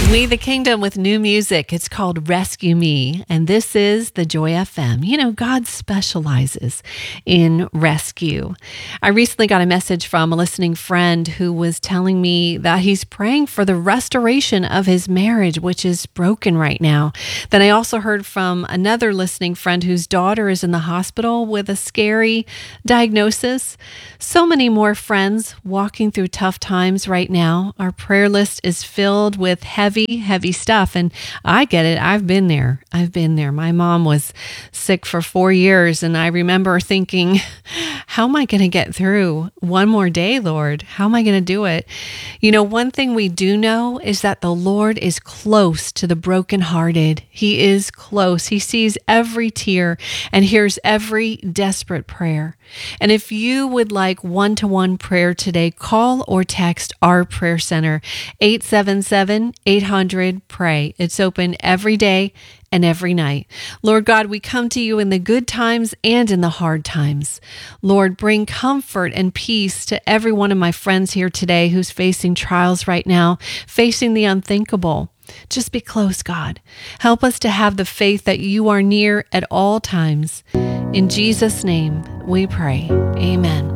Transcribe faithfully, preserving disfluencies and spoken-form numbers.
We the Kingdom with new music. It's called Rescue Me, and this is the Joy F M. You know, God specializes in rescue. I recently got a message from a listening friend who was telling me that he's praying for the restoration of his marriage, which is broken right now. Then I also heard from another listening friend whose daughter is in the hospital with a scary diagnosis. So many more friends walking through tough times right now. Our prayer list is filled with heavy Heavy, heavy stuff. And I get it. I've been there. I've been there. My mom was sick for four years. And I remember thinking, how am I going to get through one more day, Lord? How am I going to do it? You know, one thing we do know is that the Lord is close to the brokenhearted. He is close. He sees every tear and hears every desperate prayer. And if you would like one-to-one prayer today, call or text our prayer center, eight seven seven, eight hundred, pray. It's open every day and every night. Lord God, we come to you in the good times and in the hard times. Lord, bring comfort and peace to every one of my friends here today who's facing trials right now, facing the unthinkable. Just be close, God. Help us to have the faith that you are near at all times. In Jesus' name we pray. Amen.